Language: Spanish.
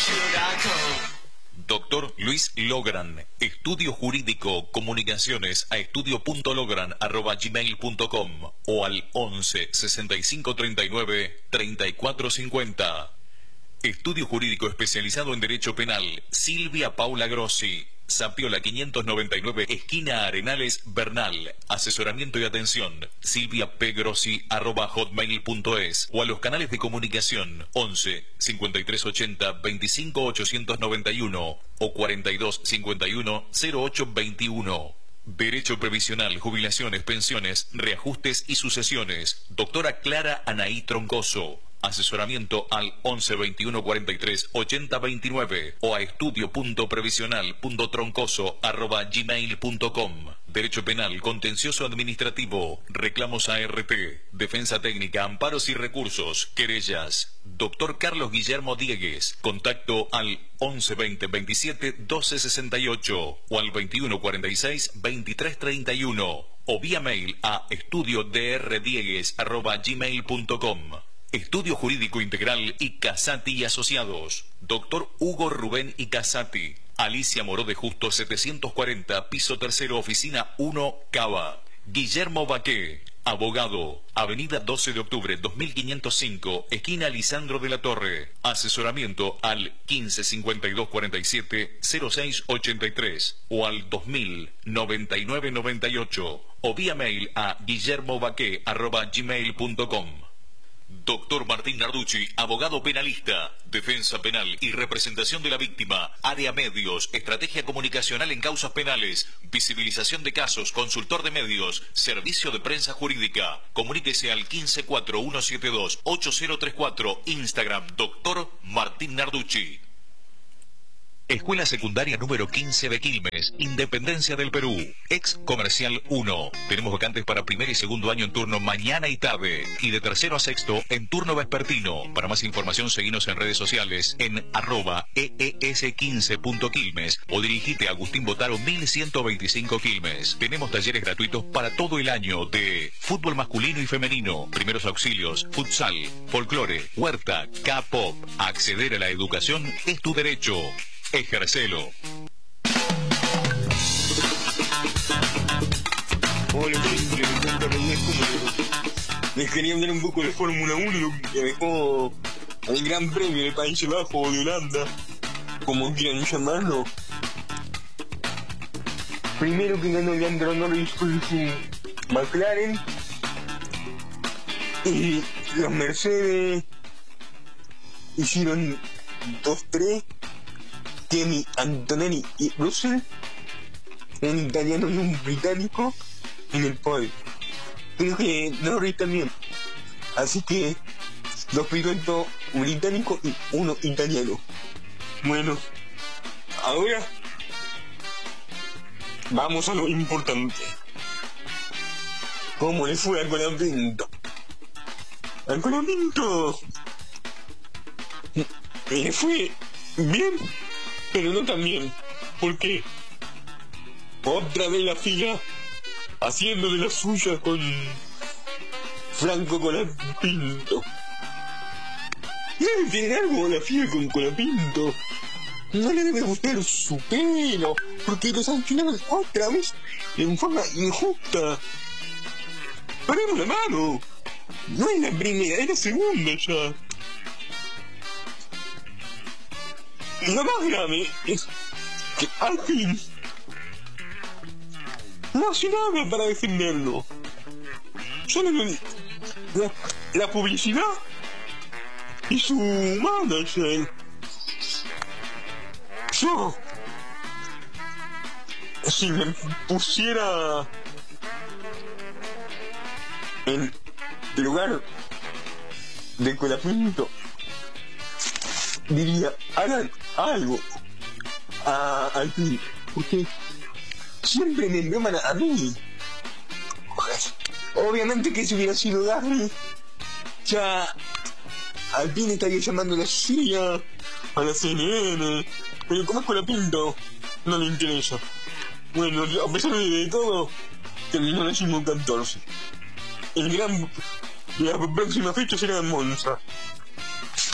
Doctor Luis Logran, Estudio Jurídico, Comunicaciones a estudio.logran@gmail.com o al 11 65 39 34 50. Estudio Jurídico especializado en Derecho Penal, Silvia Paula Grossi, Sapiola 599, esquina Arenales, Bernal. Asesoramiento y atención, silviapgrossi@hotmail.es o a los canales de comunicación 11 53 80 25 891 o 42 51 08 21. Derecho previsional, jubilaciones, pensiones, reajustes y sucesiones. Doctora Clara Anaí Troncoso. Asesoramiento al 11 21 43 80 29 o a estudio.previsional.troncoso@gmail.com. Derecho penal, contencioso administrativo, reclamos ART, defensa técnica, amparos y recursos, querellas. Doctor Carlos Guillermo Diegues. Contacto al 11 20 27 12 68 o al 21 46 23 31 o vía mail a estudiodrdiegues@gmail.com. Estudio Jurídico Integral y Casati y Asociados. Doctor Hugo Rubén y Casati. Alicia Moró de Justo 740, piso tercero, oficina 1, Cava. Guillermo Baqué, abogado. Avenida 12 de octubre 2505, esquina Lisandro de la Torre. Asesoramiento al 15 52 47 06 83 o al 2000 99 98 o vía mail a guillermobaque@gmail.com. Doctor Martín Narducci, abogado penalista, defensa penal y representación de la víctima, área medios, estrategia comunicacional en causas penales, visibilización de casos, consultor de medios, servicio de prensa jurídica. Comuníquese al 15 4172 8034, Instagram, Doctor Martín Narducci. Escuela Secundaria número 15 de Quilmes, Independencia del Perú, ex Comercial 1. Tenemos vacantes para primer y segundo año en turno mañana y tarde y de tercero a sexto en turno vespertino. Para más información seguinos en redes sociales en @ees15.quilmes o dirigite a Agustín Botaro 1125 Quilmes. Tenemos talleres gratuitos para todo el año de fútbol masculino y femenino, primeros auxilios, futsal, folclore, huerta, K-pop. Acceder a la educación es tu derecho. Ejercelo. Hola, gente, me encanta aprender cómo les quería hablar un poco de Fórmula 1 que dejó el Gran Premio del País Bajo o de Holanda, como quieran llamarlo. Primero que ganó Lando Norris con su McLaren y los Mercedes hicieron 2-3. Kenny, Antonelli y Russell, un italiano y un británico en el podio. Creo que Norris también. Así que 2 pilotos británicos y 1 italiano. Bueno, ahora vamos a lo importante. ¿Cómo le fue al Colapinto? Al Colapinto le fue bien, pero no tan bien. ¿Por qué? Otra vez la FIA haciendo de las suyas con Franco Colapinto. Debe tener algo la FIA con Colapinto. No le debe gustar su pelo, porque lo sancionaron otra vez en forma injusta. Paremos la mano. No es la primera, es la segunda ya. Lo más grave es que al fin no hace nada para defenderlo. Solo la publicidad y su manager. Yo, si me pusiera en lugar de Colapinto, diría, hagan algo al fin, porque siempre me embroman a mí. Obviamente que si hubiera sido Gasly, ya al fin estaría llamando a la CIA, a la CNN, pero como es Colapinto, no le interesa. Bueno, a pesar de todo, terminó el 14. La próxima fecha será en Monza.